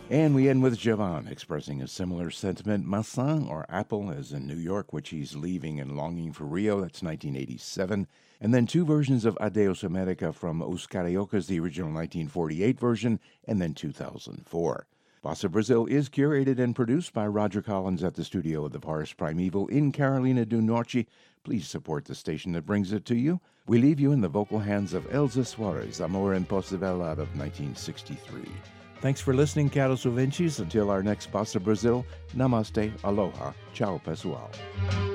And we end with Javan expressing a similar sentiment. Massin, or Apple, as in New York, which he's leaving and longing for Rio. That's 1987. And then two versions of Adeus America from Os Cariocas, the original 1948 version, and then 2004. Bossa Brazil is curated and produced by Roger Collins at the studio of the Forest Primeval in Carolina do Norte. Please support the station that brings it to you. We leave you in the vocal hands of Elza Suarez, Amor Impossível out of 1963. Thanks for listening, caros ouvintes. Until our next Bossa Brazil, namaste, aloha, ciao pessoal.